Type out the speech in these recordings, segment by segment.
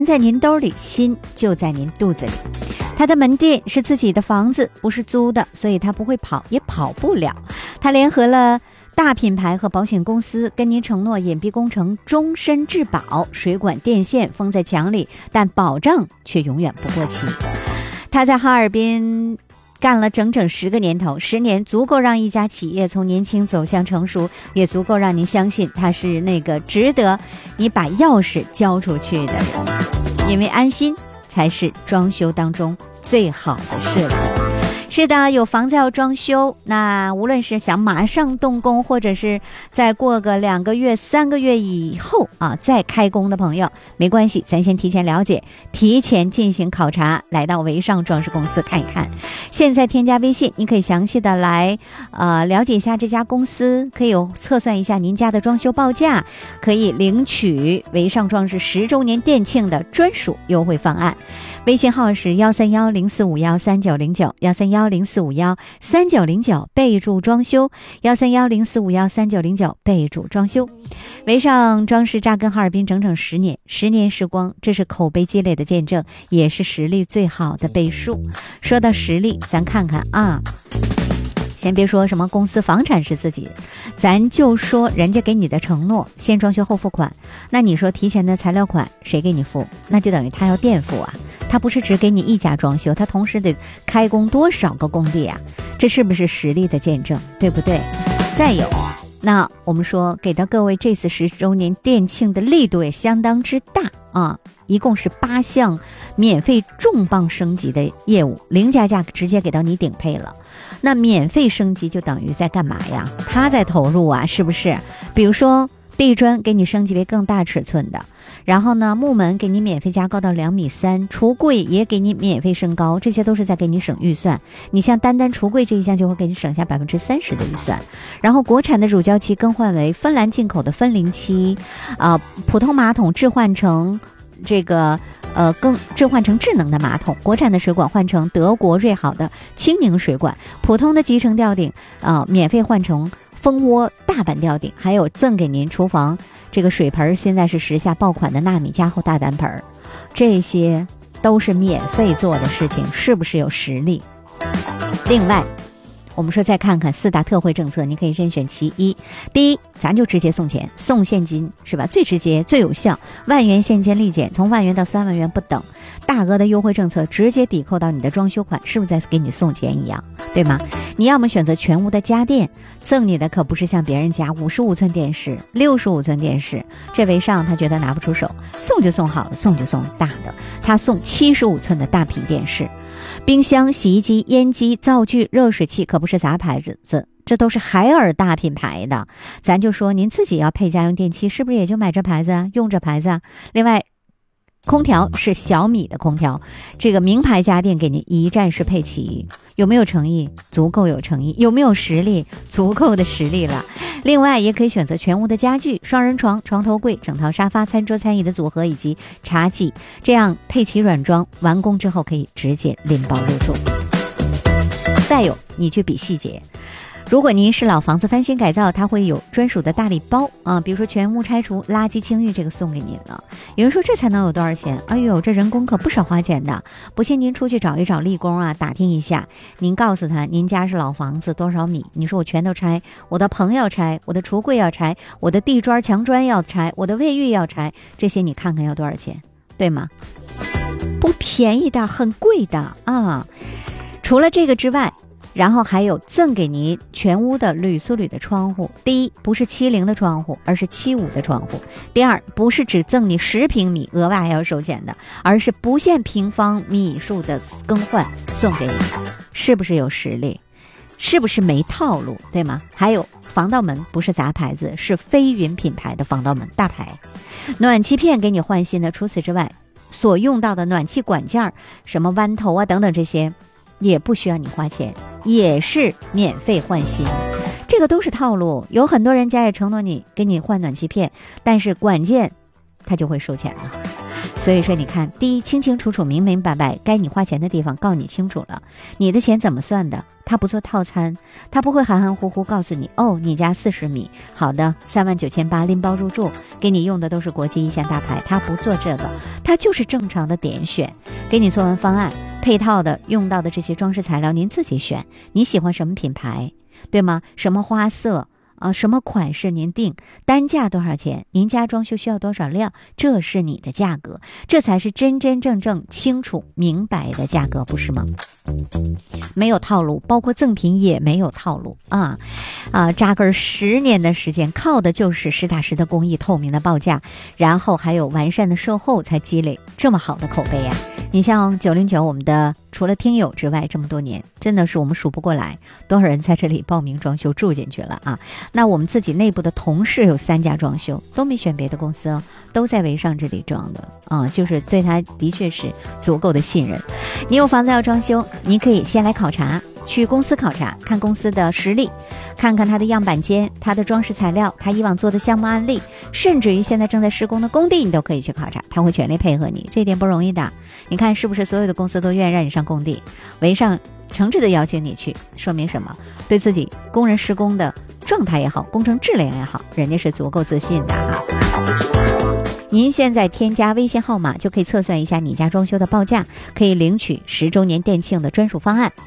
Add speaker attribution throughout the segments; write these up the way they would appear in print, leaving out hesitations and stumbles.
Speaker 1: 在您兜里，心就在您肚子里。他的门店是自己的房子，不是租的，所以他不会跑，也跑不了。他联合了大品牌和保险公司，跟您承诺隐蔽工程终身质保，水管电线封在墙里，但保障却永远不过期。他在哈尔滨干了整整10个年头，10年足够让一家企业从年轻走向成熟，也足够让您相信他是那个值得你把钥匙交出去的人。因为安心才是装修当中最好的设计。是的，有房子要装修，那无论是想马上动工，或者是再过个2个月、3个月以后再开工的朋友，没关系，咱先提前了解，提前进行考察，来到维尚装饰公司看一看。现在添加微信，你可以详细的来了解一下这家公司，可以测算一下您家的装修报价，可以领取维尚装饰10周年店庆的专属优惠方案。微信号是13104513909，13104513909，备注装修，13104513909，备注装修。维尚装饰扎根哈尔滨整整10年，10年时光，这是口碑积累的见证，也是实力最好的背书。说到实力，咱看看先别说什么公司房产是自己，咱就说人家给你的承诺，先装修后付款。那你说提前的材料款谁给你付？那就等于他要垫付啊。他不是只给你一家装修，他同时得开工多少个工地啊？这是不是实力的见证，对不对？再有，那我们说给到各位这次10周年店庆的力度也相当之大一共是8项免费重磅升级的业务，零加价直接给到你顶配了。那免费升级就等于在干嘛呀？他在投入啊，是不是？比如说地砖给你升级为更大尺寸的，然后呢，木门给你免费加高到2.3米，橱柜也给你免费升高，这些都是在给你省预算。你像单橱柜这一项就会给你省下30%的预算。然后国产的乳胶漆更换为芬兰进口的芬灵漆，普通马桶置换成这个置换成智能的马桶，国产的水管换成德国瑞好的清宁水管，普通的集成吊顶免费换成蜂窝大板吊顶，还有赠给您厨房这个水盆，现在是时下爆款的纳米加厚大单盆，这些都是免费做的事情，是不是有实力？另外我们说再看看4大特惠政策，你可以任选其一。第一，咱就直接送钱，送现金是吧？最直接最有效，10000元现金立减，从10000元到3万元不等，大额的优惠政策直接抵扣到你的装修款，是不是在给你送钱一样，对吗？你要么选择全屋的家电，赠你的可不是像别人家55寸电视、65寸电视，这维尚他觉得拿不出手，送就送好了，送就送大的，他送75寸的大屏电视。冰箱、洗衣机、烟机、灶具、热水器可不是杂牌子，这都是海尔大品牌的。咱就说您自己要配家用电器，是不是也就买这牌子啊，用这牌子啊？另外空调是小米的空调，这个名牌家电给您一站式配齐。有没有诚意？足够有诚意。有没有实力？足够的实力了。另外也可以选择全屋的家具，双人床、床头柜、整套沙发、餐桌餐椅的组合以及茶几，这样配齐软装，完工之后可以直接拎包入住。再有，你去比细节，如果您是老房子翻新改造，它会有专属的大礼包比如说全屋拆除、垃圾清运，这个送给您了。有人说这才能有多少钱？哎呦，这人工可不少花钱的。不信您出去找一找力工打听一下，您告诉他您家是老房子多少米，你说我全都拆，我的棚要拆，我的橱柜要拆，我的地砖墙砖要拆，我的卫浴要拆，这些你看看要多少钱，对吗？不便宜的，很贵的除了这个之外，然后还有赠给您全屋的铝塑铝的窗户。第一，不是70的窗户，而是75的窗户。第二，不是只赠你10平米额外还要收钱的，而是不限平方米数的更换送给你。是不是有实力？是不是没套路，对吗？还有防盗门不是杂牌子，是飞云品牌的防盗门大牌。暖气片给你换新的，除此之外所用到的暖气管件什么弯头等等，这些也不需要你花钱，也是免费换新。这个都是套路。有很多人家也承诺你给你换暖气片，但是管件他就会收钱了。 所以说你看，第一，清清楚楚明明白白，该你花钱的地方告诉你清楚了，你的钱怎么算的，他不做套餐，他不会含含糊糊告诉你，哦，你家40米，好的，39800拎包入住，给你用的都是国际一线大牌，他不做这个，他就是正常的点选，给你做完方案，配套的用到的这些装饰材料您自己选，你喜欢什么品牌，对吗？什么花色什么款式您定，单价多少钱，您家装修需要多少量，这是你的价格，这才是真真正正清楚明白的价格，不是吗？没有套路，包括赠品也没有套路扎根10年的时间，靠的就是实打实的工艺、透明的报价，然后还有完善的售后，才积累这么好的口碑呀。你像909，我们的除了听友之外，这么多年真的是我们数不过来多少人在这里报名装修住进去了啊。那我们自己内部的同事有3家装修，都没选别的公司哦，都在维尚这里装的就是对他的确是足够的信任。你有房子要装修，你可以先来考察，去公司考察，看公司的实力，看看它的样板间、它的装饰材料、它以往做的项目案例，甚至于现在正在施工的工地，你都可以去考察，他会全力配合你，这一点不容易的。你看是不是所有的公司都愿意让你上工地？维尚诚挚的邀请你去，说明什么？对自己工人施工的状态也好，工程质量也好，人家是足够自信的您现在添加微信号码就可以测算一下你家装修的报价，可以领取10周年店庆的专属方案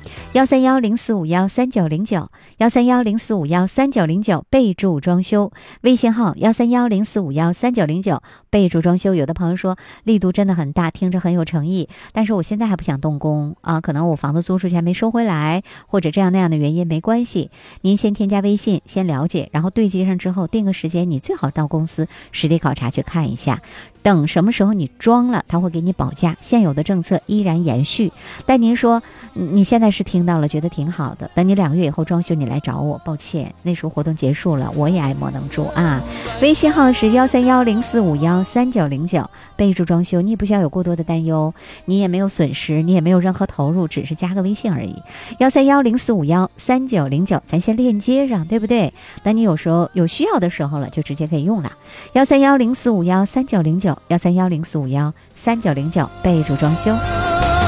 Speaker 1: ，13104513909，13104513909，备注装修，微信号13104513909，备注装修。有的朋友说力度真的很大，听着很有诚意，但是我现在还不想动工可能我房子租出去还没收回来，或者这样那样的原因，没关系，您先添加微信，先了解，然后对接上之后定个时间，你最好到公司实地考察去看一下，等什么时候你装了，他会给你保价，现有的政策依然延续。但您说你现在是听到了，觉得挺好的，等你2个月以后装修你来找我，抱歉，那时候活动结束了，我也爱莫能助微信号是13104513909，备注装修，你也不需要有过多的担忧，你也没有损失，你也没有任何投入，只是加个微信而已，13104513909，咱先链接上，对不对？等你有时候有需要的时候了，就直接可以用了。13104513909，13104513909，备注装修。